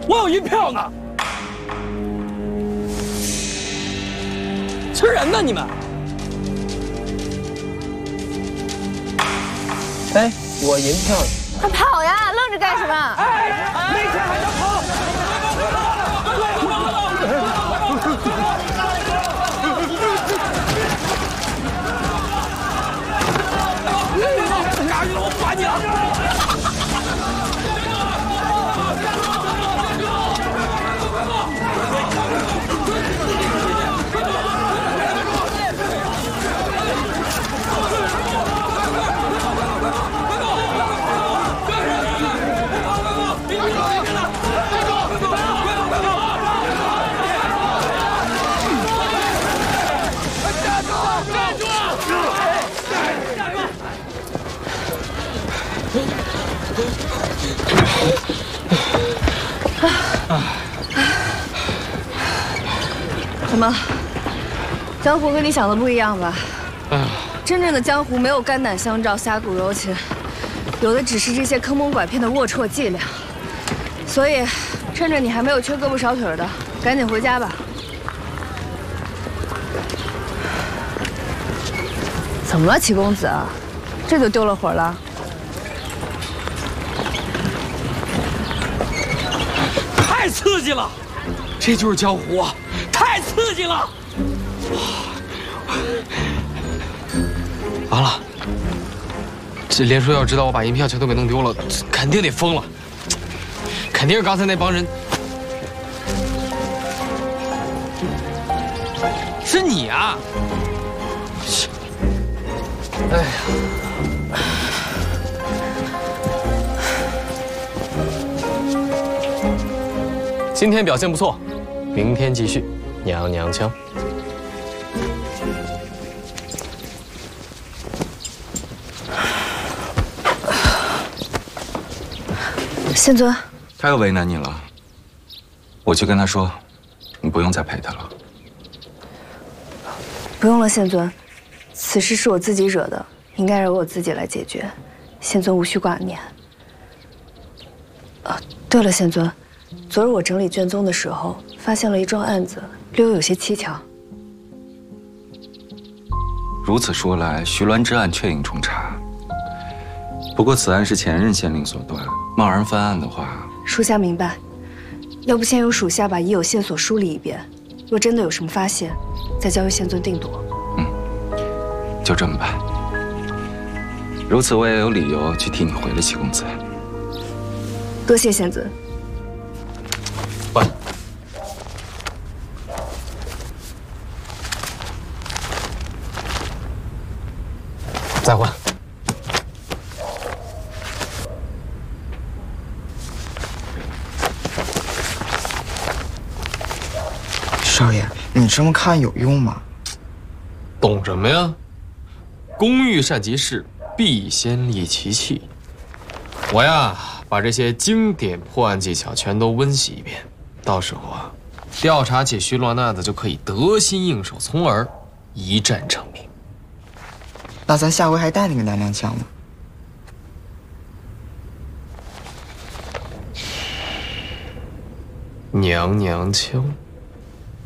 我有银票呢。吃人呢你们！哎，我银票呢？ 快跑呀！愣着干什么？ 哎，没钱还想跑！嘎玉龙，我烦你了！ 怎么？江湖跟你想的不一样吧？真正的江湖没有肝胆相照、侠骨柔情，有的只是这些坑蒙拐骗的龌龊伎俩。所以，趁着你还没有缺胳膊少腿的，赶紧回家吧。怎么了，齐公子啊？这就丢了魂了？ 太刺激了！这就是江湖啊！太刺激了！完了，这连叔要知道我把银票全都给弄丢了，肯定得疯了，肯定是刚才那帮人。是你啊！哎呀！今天表现不错，明天继续，娘娘腔。 宪尊， 他又为难你了，我去跟他说，你不用再陪他了。 不用了，宪尊，此事是我自己惹的，应该由我自己来解决，宪尊无需挂念。对了，宪尊。昨日我整理卷宗的时候，发现了一桩案子，略有些蹊跷。 如此说来，徐鸾之案确应重查。不过此案是前任县令所断，贸然翻案的话， 属下明白。要不先由属下把已有线索梳理一遍，若真的有什么发现，再交由宪尊定夺。 就这么办。如此，我也有理由去替你回了齐公子。 多谢宪尊。 换。再换。 少爷，你这么看有用吗？ 懂什么呀？工欲善其事，必先利其器。我呀，把这些经典破案技巧全都温习一遍，到时候啊，调查起徐鸾案子就可以得心应手，从而一战成名。 那咱下回还带那个娘娘腔吗？ 娘娘腔。